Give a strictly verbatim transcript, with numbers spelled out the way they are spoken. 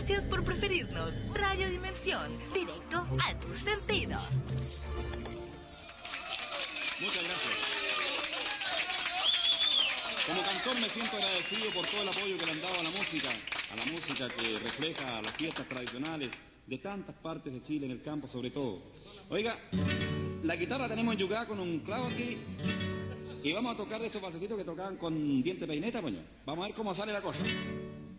Gracias por preferirnos. Radio Dimensión, directo a tus sentidos. Muchas gracias. Como cantor me siento agradecido por todo el apoyo que le han dado a la música, a la música que refleja las fiestas tradicionales de tantas partes de Chile, en el campo sobre todo. Oiga, la guitarra tenemos enyugada con un clavo aquí y vamos a tocar de esos basecitos que tocaban con diente peineta, poño. Vamos a ver cómo sale la cosa.